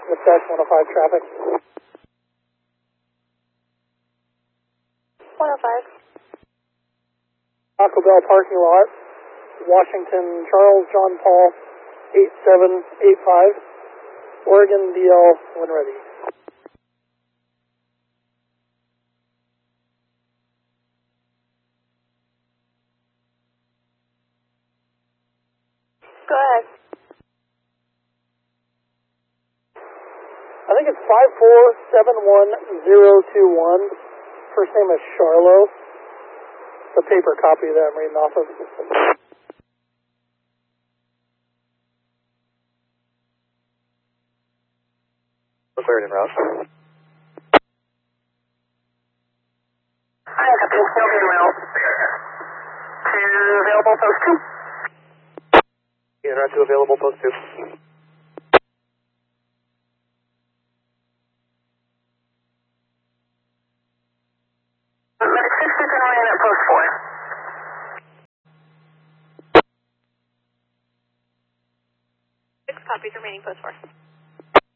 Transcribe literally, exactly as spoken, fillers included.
with dash one oh five traffic. one oh five. Taco Bell parking lot, Washington Charles John Paul eight seven eight five, Oregon D L when ready. Go ahead. I think it's five four seven one zero two one. First name is Charlo. The paper copy that I'm reading off of. Cleared en route. Hi, Captain Still en route. To available post two. En route to available post two. Medic six is in line at post four. Six copies remaining post four.